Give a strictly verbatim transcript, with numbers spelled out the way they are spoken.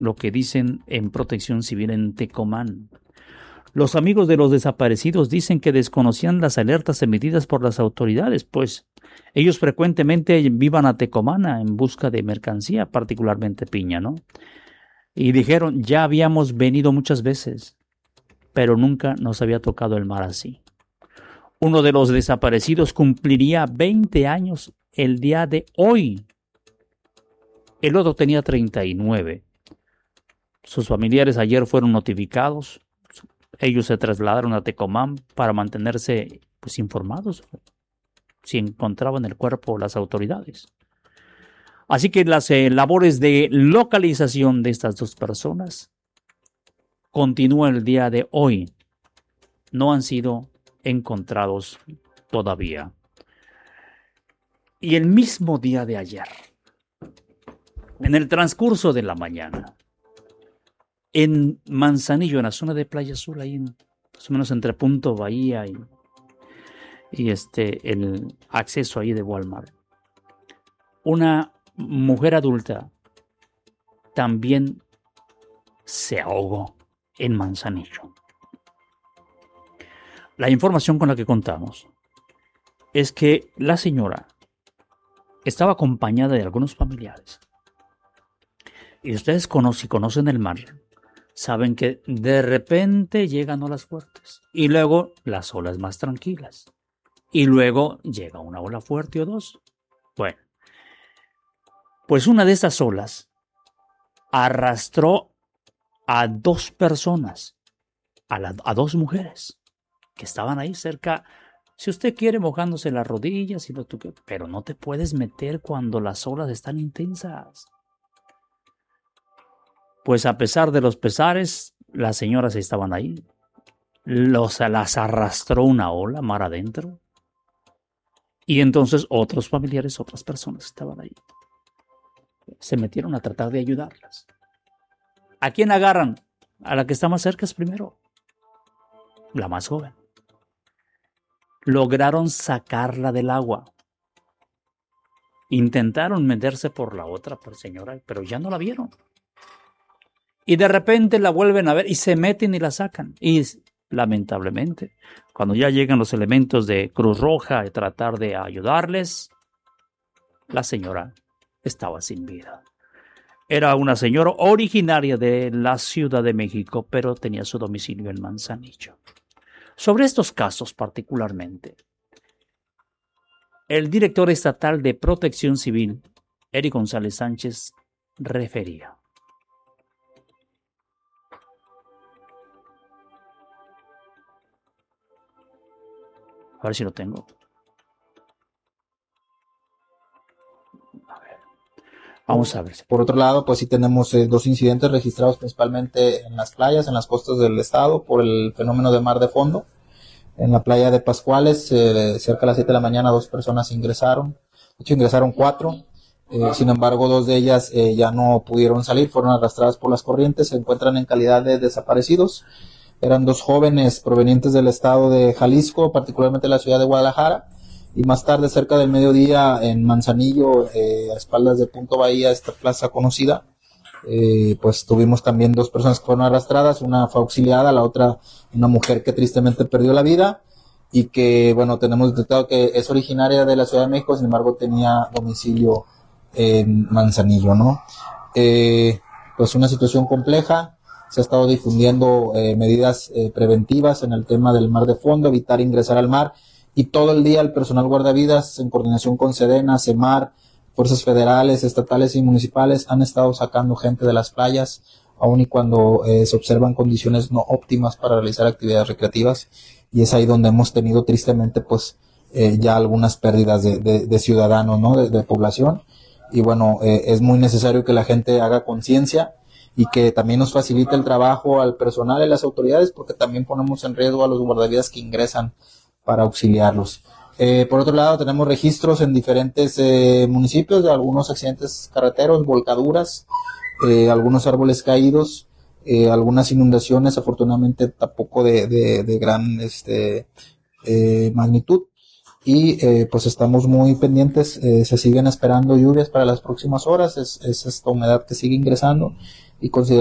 lo que dicen en Protección Civil en Tecomán. Los amigos de los desaparecidos dicen que desconocían las alertas emitidas por las autoridades, pues ellos frecuentemente iban a Tecomán en busca de mercancía, particularmente piña, ¿no? Y dijeron, ya habíamos venido muchas veces, pero nunca nos había tocado el mar así. Uno de los desaparecidos cumpliría veinte años el día de hoy. El otro tenía treinta y nueve. Sus familiares ayer fueron notificados. Ellos se trasladaron a Tecomán para mantenerse pues, informados si encontraban el cuerpo las autoridades. Así que las eh, labores de localización de estas dos personas continúan el día de hoy. No han sido encontrados todavía. Y el mismo día de ayer, en el transcurso de la mañana, en Manzanillo, en la zona de Playa Azul, ahí en, más o menos entre Punto Bahía y, y este, el acceso ahí de Walmart, una mujer adulta también se ahogó en Manzanillo. La información con la que contamos es que la señora estaba acompañada de algunos familiares. Y ustedes conocen, si conocen el mar, saben que de repente llegan olas fuertes y luego las olas más tranquilas. Y luego llega una ola fuerte o dos. Bueno, pues una de estas olas arrastró a dos personas, a, la, a dos mujeres que estaban ahí cerca. Si usted quiere, mojándose las rodillas, y lo tú, pero no te puedes meter cuando las olas están intensas. Pues a pesar de los pesares, las señoras estaban ahí. Los, las arrastró una ola mar adentro. Y entonces otros familiares, otras personas estaban ahí. Se metieron a tratar de ayudarlas. ¿A quién agarran? A la que está más cerca es primero. La más joven. Lograron sacarla del agua. Intentaron meterse por la otra por señora, pero ya no la vieron. Y de repente la vuelven a ver y se meten y la sacan. Y lamentablemente, cuando ya llegan los elementos de Cruz Roja a tratar de ayudarles, la señora estaba sin vida. Era una señora originaria de la Ciudad de México, pero tenía su domicilio en Manzanillo. Sobre estos casos particularmente, el director estatal de Protección Civil, Eric González Sánchez, refería. A ver si lo tengo. A ver. Vamos a ver. Por otro lado, pues sí tenemos eh, dos incidentes registrados principalmente en las playas, en las costas del estado, por el fenómeno de mar de fondo. En la playa de Pascuales, eh, cerca de las siete de la mañana, dos personas ingresaron. De hecho, ingresaron cuatro. Eh, sin embargo, dos de ellas eh, ya no pudieron salir, fueron arrastradas por las corrientes, se encuentran en calidad de desaparecidos. Eran dos jóvenes provenientes del estado de Jalisco, particularmente la ciudad de Guadalajara, y más tarde, cerca del mediodía, en Manzanillo, eh, a espaldas de Punto Bahía, esta plaza conocida, eh, pues tuvimos también dos personas que fueron arrastradas, una fue auxiliada, la otra una mujer que tristemente perdió la vida, y que, bueno, tenemos detectado que es originaria de la Ciudad de México, sin embargo tenía domicilio en Manzanillo, ¿no? Eh, pues una situación compleja. Se ha estado difundiendo eh, medidas eh, preventivas en el tema del mar de fondo, evitar ingresar al mar, y todo el día el personal guardavidas, en coordinación con Sedena, CEMAR, fuerzas federales, estatales y municipales, han estado sacando gente de las playas, aun y cuando eh, se observan condiciones no óptimas para realizar actividades recreativas, y es ahí donde hemos tenido tristemente pues eh, ya algunas pérdidas de, de, de ciudadanos, ¿no? de, de población, y bueno, eh, es muy necesario que la gente haga conciencia y que también nos facilite el trabajo al personal y las autoridades, porque también ponemos en riesgo a los guardavidas que ingresan para auxiliarlos. Eh, por otro lado, tenemos registros en diferentes eh, municipios de algunos accidentes carreteros, volcaduras, eh, algunos árboles caídos, eh, algunas inundaciones, afortunadamente tampoco de, de, de gran este, eh, magnitud. Y eh, pues estamos muy pendientes, eh, se siguen esperando lluvias para las próximas horas, es, es esta humedad que sigue ingresando, y consideramos